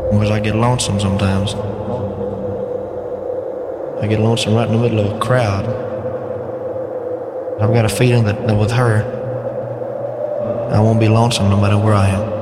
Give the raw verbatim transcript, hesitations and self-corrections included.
because I get lonesome sometimes. I get lonesome right in the middle of a crowd. I've got a feeling that, that with her, I won't be lonesome no matter where I am.